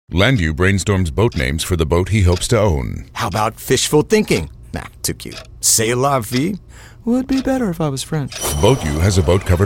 Landu brainstorms boat names for the boat he hopes to own. How about fishful thinking? Nah, too cute. C'est la vie would be better if I was French. Boat U has a boat covered